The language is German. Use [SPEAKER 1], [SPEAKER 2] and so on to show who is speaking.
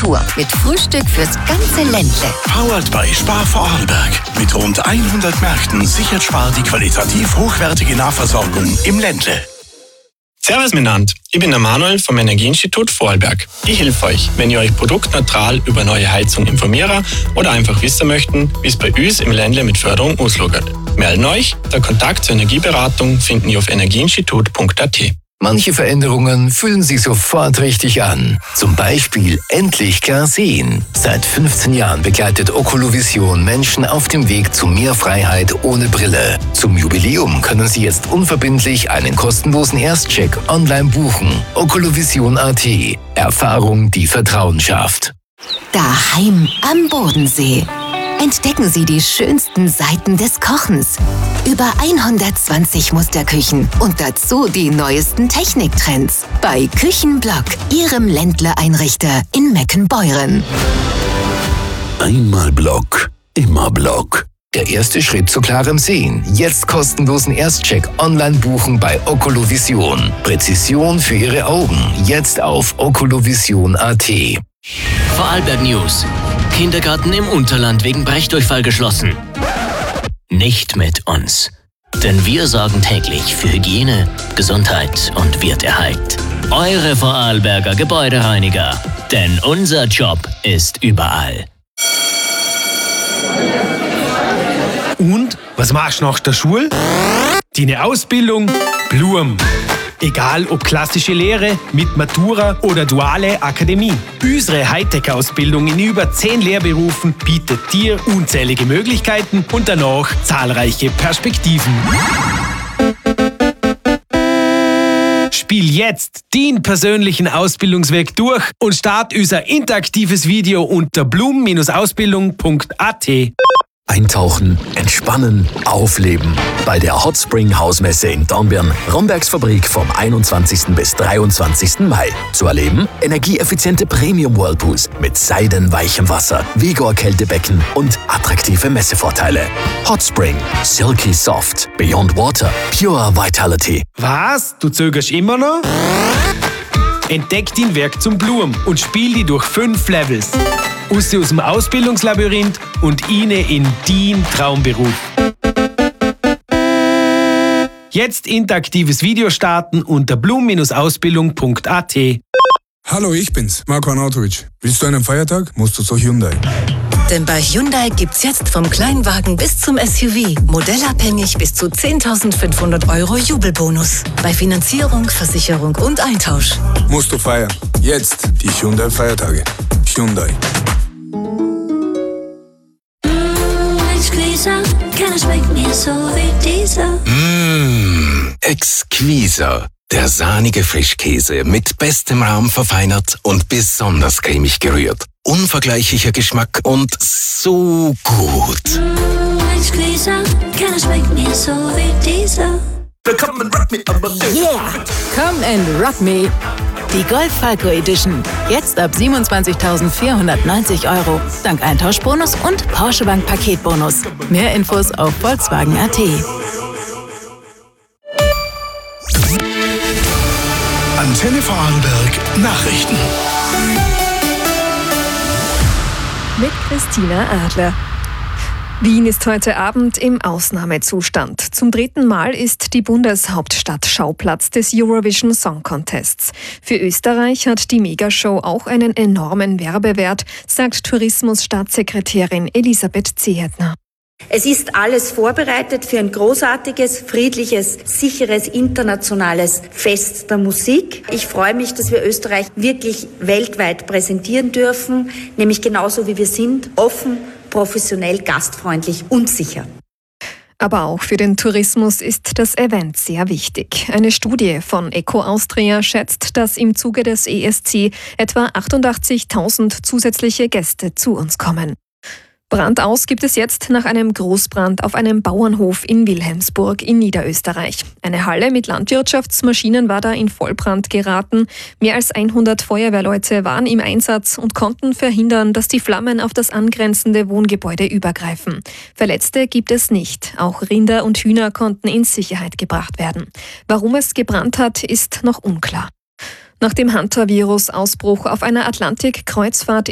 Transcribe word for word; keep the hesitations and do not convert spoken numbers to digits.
[SPEAKER 1] Tour mit Frühstück fürs ganze Ländle.
[SPEAKER 2] Powered by Spar Vorarlberg. Mit rund hundert Märkten sichert Spar die qualitativ hochwertige Nahversorgung im Ländle.
[SPEAKER 3] Servus miteinander, ich bin der Manuel vom Energieinstitut Vorarlberg. Ich helfe euch, wenn ihr euch produktneutral über neue Heizung informieren oder einfach wissen möchten, wie es bei uns im Ländle mit Förderung ausschaut. Melden euch, der Kontakt zur Energieberatung finden ihr auf energieinstitut punkt a t.
[SPEAKER 4] Manche Veränderungen fühlen sich sofort richtig an. Zum Beispiel endlich klar sehen. Seit fünfzehn Jahren begleitet Oculovision Menschen auf dem Weg zu mehr Freiheit ohne Brille. Zum Jubiläum können Sie jetzt unverbindlich einen kostenlosen Erstcheck online buchen. Oculovision punkt a t. Erfahrung, die Vertrauen schafft.
[SPEAKER 1] Daheim am Bodensee. Entdecken Sie die schönsten Seiten des Kochens. Über hundertzwanzig Musterküchen und dazu die neuesten Techniktrends. Bei Küchenblock, Ihrem Ländle-Einrichter in Meckenbeuren.
[SPEAKER 4] Einmal Block, immer Block. Der erste Schritt zu klarem Sehen. Jetzt kostenlosen Erstcheck online buchen bei Oculovision. Präzision für Ihre Augen. Jetzt auf oculovision punkt a t.
[SPEAKER 5] Vorarlberg News. Kindergarten im Unterland wegen Brechdurchfall geschlossen. Nicht mit uns. Denn wir sorgen täglich für Hygiene, Gesundheit und Wirterhalt. Eure Vorarlberger Gebäudereiniger. Denn unser Job ist überall.
[SPEAKER 6] Und was machst du nach der Schule? Deine Ausbildung? Blum. Egal ob klassische Lehre, mit Matura oder duale Akademie. Unsere Hightech-Ausbildung in über zehn Lehrberufen bietet dir unzählige Möglichkeiten und danach zahlreiche Perspektiven. Spiel jetzt den persönlichen Ausbildungsweg durch und start unser interaktives Video unter blum Ausbildung punkt a t.
[SPEAKER 7] Eintauchen, entspannen, aufleben. Bei der Hot Spring Hausmesse in Dornbirn, Rombergs Fabrik vom einundzwanzigsten bis dreiundzwanzigsten Mai. Zu erleben, energieeffiziente Premium-Whirlpools mit seidenweichem Wasser, Vigor-Kältebecken und attraktive Messevorteile. Hot Spring, Silky Soft, Beyond Water, Pure Vitality.
[SPEAKER 6] Was? Du zögerst immer noch? Entdeck dein Werk zum Blum und spiel die durch fünf Levels. Aus dem Ausbildungslabyrinth und inne in dein Traumberuf. Jetzt interaktives Video starten unter blum Ausbildung punkt a t.
[SPEAKER 8] Hallo, ich bin's, Marco Arnautovic. Willst du einen Feiertag? Musst du zu Hyundai.
[SPEAKER 9] Denn bei Hyundai gibt's jetzt vom Kleinwagen bis zum S U V modellabhängig bis zu zehntausendfünfhundert Euro Jubelbonus. Bei Finanzierung, Versicherung und Eintausch.
[SPEAKER 8] Musst du feiern. Jetzt die Hyundai Feiertage. Hyundai.
[SPEAKER 10] Keiner schmeckt mir so wie dieser.
[SPEAKER 11] Mmh, exquisa. Der sahnige Frischkäse mit bestem Rahm verfeinert und besonders cremig gerührt. Unvergleichlicher Geschmack und so gut.
[SPEAKER 10] Mmh, exquisa. Keiner schmeckt mir so wie dieser.
[SPEAKER 12] Yeah! Come and rock me! Die Golf Falco Edition. Jetzt ab siebenundzwanzigtausendvierhundertneunzig Euro. Dank Eintauschbonus und Porsche Bank Paketbonus. Mehr Infos auf volkswagen punkt a t.
[SPEAKER 2] Antenne Vorarlberg Nachrichten.
[SPEAKER 13] Mit Christina Adler. Wien ist heute Abend im Ausnahmezustand. Zum dritten Mal ist die Bundeshauptstadt Schauplatz des Eurovision Song Contests. Für Österreich hat die Megashow auch einen enormen Werbewert, sagt Tourismusstaatssekretärin Elisabeth Zehetner.
[SPEAKER 14] Es ist alles vorbereitet für ein großartiges, friedliches, sicheres, internationales Fest der Musik. Ich freue mich, dass wir Österreich wirklich weltweit präsentieren dürfen, nämlich genauso wie wir sind, offen, professionell, gastfreundlich und sicher.
[SPEAKER 13] Aber auch für den Tourismus ist das Event sehr wichtig. Eine Studie von Eco Austria schätzt, dass im Zuge des E S C etwa achtundachtzigtausend zusätzliche Gäste zu uns kommen. Brandaus gibt es jetzt nach einem Großbrand auf einem Bauernhof in Wilhelmsburg in Niederösterreich. Eine Halle mit Landwirtschaftsmaschinen war da in Vollbrand geraten. Mehr als hundert Feuerwehrleute waren im Einsatz und konnten verhindern, dass die Flammen auf das angrenzende Wohngebäude übergreifen. Verletzte gibt es nicht. Auch Rinder und Hühner konnten in Sicherheit gebracht werden. Warum es gebrannt hat, ist noch unklar. Nach dem Hantavirus-Ausbruch auf einer Atlantik-Kreuzfahrt